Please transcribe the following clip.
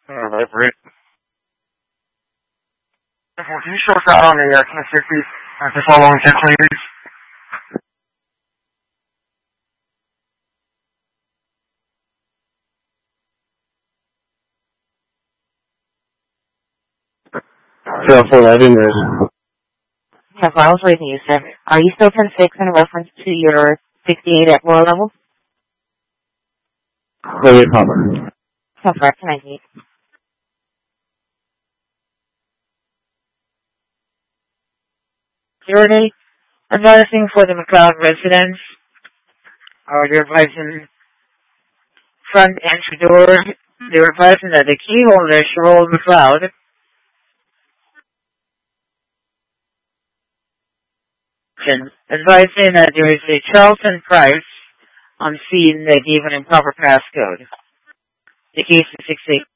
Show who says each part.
Speaker 1: Vibrate. Can you show us out on the King 60 the following 10 please?
Speaker 2: Yeah, for that in there.
Speaker 3: Yeah, I was waiting you, sir. Are you still 10-6 in reference to your 68 at lower level?
Speaker 2: Let me cover.
Speaker 3: So far, 98.
Speaker 4: Security, advising for the McLeod residents. They're advising front entry door. They're advising that the key holder, Cheryl McLeod, advising that there is a Charlton Price on scene that gave an improper passcode. The case is 68.